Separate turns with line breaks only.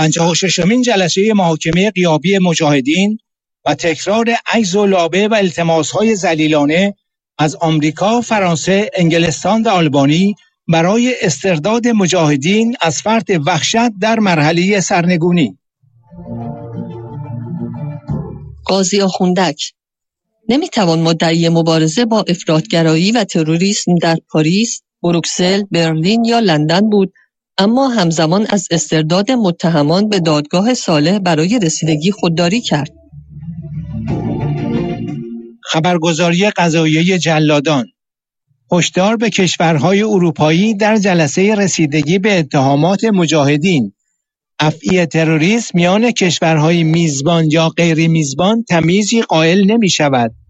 56مین جلسه محاکمه غیابی مجاهدین و تکرار عجز و لابه و التماس‌های ذلیلانه از آمریکا، فرانسه، انگلستان و آلبانی برای استرداد مجاهدین از فرط وحشت در مرحله سرنگونی.
قاضی آخوندک: نمیتوان مدعی مبارزه با افراط‌گرایی و تروریسم در پاریس، بروکسل، برلین یا لندن بود، اما همزمان از استرداد متهمان به دادگاه صالح برای رسیدگی خودداری کرد.
خبرگزاری قضاییه جلادان: هشدار به کشورهای اروپایی در جلسه رسیدگی به اتهامات مجاهدین. افعی تروریسم میان کشورهای میزبان یا غیر میزبان تمیزی قائل نمی شود.